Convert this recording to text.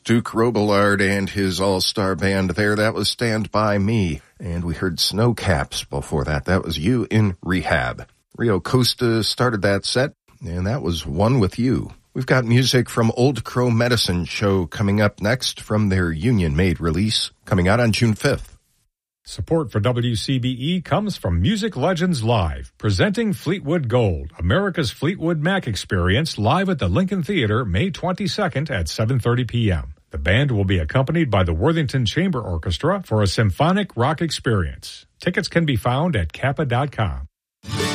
Duke Robillard and his all-star band there. That was Stand By Me. And we heard Snowcaps before that. That was You in Rehab. Rio Costa started that set, and that was One With You. We've got music from Old Crow Medicine Show coming up next from their Union Made release, coming out on June 5th. Support for WCBE comes from Music Legends Live, presenting Fleetwood Gold, America's Fleetwood Mac experience, live at the Lincoln Theater May 22nd at 7:30 p.m. The band will be accompanied by the Worthington Chamber Orchestra for a symphonic rock experience. Tickets can be found at kappa.com.